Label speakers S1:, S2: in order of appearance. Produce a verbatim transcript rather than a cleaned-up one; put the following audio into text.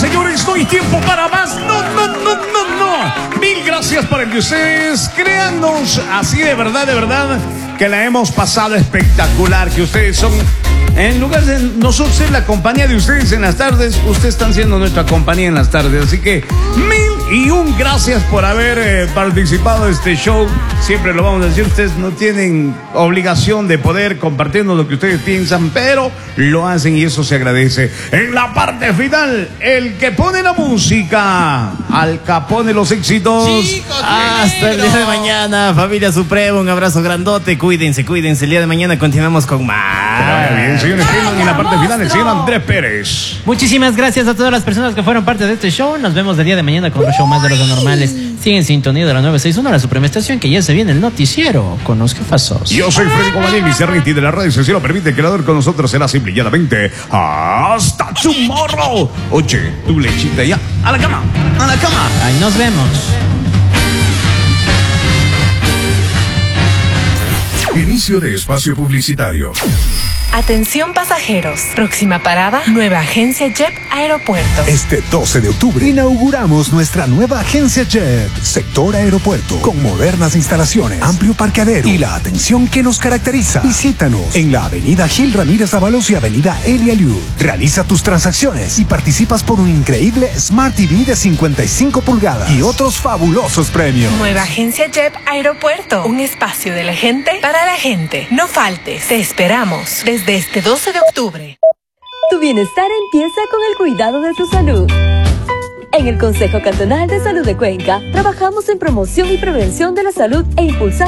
S1: señores, no hay tiempo para más. No, no, no, no, no. Mil gracias por el que ustedes créannos, así de verdad, de verdad, que la hemos pasado espectacular, que ustedes son, en lugar de nosotros ser la compañía de ustedes en las tardes, ustedes están siendo nuestra compañía en las tardes. Así que mil y un gracias por haber eh, participado de este show. Siempre lo vamos a decir, ustedes no tienen obligación de poder compartirnos lo que ustedes piensan, pero lo hacen y eso se agradece. En la parte final, el que pone la música, Al Capone los éxitos.
S2: Chicos,
S3: hasta el día de mañana, familia Suprema, un abrazo grandote, cuídense, cuídense. El día de mañana continuamos con más.
S1: Que bien, señores, en la parte final, el señor Andrés Pérez.
S2: Muchísimas gracias a todas las personas que fueron parte de este show. Nos vemos el día de mañana con un show más de los anormales. Sigue en sintonía de la nueve seis uno, la Suprema Estación, que ya se viene el noticiero con los jefazos.
S1: Yo soy Freddy Comanín y Cerriti de la radio. Si lo permite, el creador con nosotros será simple y llanamente hasta tomorrow. Oye, tu lechita ya. A la cama, a la cama.
S2: Ahí nos vemos.
S4: Inicio de espacio publicitario.
S5: Atención pasajeros. Próxima parada, nueva agencia Jet Aeropuerto.
S4: Este doce de octubre inauguramos nuestra nueva agencia Jet, sector aeropuerto, con modernas instalaciones, amplio parqueadero y la atención que nos caracteriza. Visítanos en la avenida Gil Ramírez Ábalos y avenida Elia Liu. Realiza tus transacciones y participas por un increíble Smart T V de cincuenta y cinco pulgadas y otros fabulosos premios.
S5: Nueva agencia Jet Aeropuerto. Un espacio de la gente para la gente. No faltes. Te esperamos desde este doce de octubre.
S6: Tu bienestar empieza con el cuidado de tu salud. En el Consejo Cantonal de Salud de Cuenca, trabajamos en promoción y prevención de la salud e impulsamos